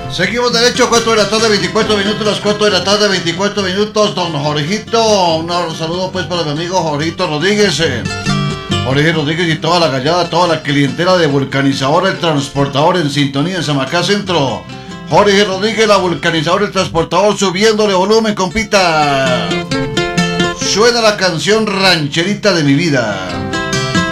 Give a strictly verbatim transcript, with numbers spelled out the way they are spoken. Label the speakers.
Speaker 1: Seguimos derecho, cuatro de la tarde, veinticuatro minutos, las cuatro de la tarde, veinticuatro minutos, don Jorgito, un saludo pues para mi amigo Jorgito Rodríguez, eh. Jorge Rodríguez y toda la gallada, toda la clientela de Vulcanizador, el transportador en sintonía en Samacá Centro. Jorge Rodríguez, la Vulcanizador, el transportador, subiéndole volumen, compita. Suena la canción rancherita de mi vida.